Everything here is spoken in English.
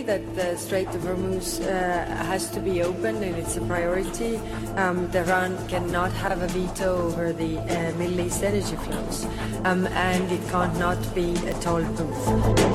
agree that the Strait of Hormuz has to be open and it's a priority. Tehran cannot have a veto over the Middle East energy flows, and it can't not be a toll booth.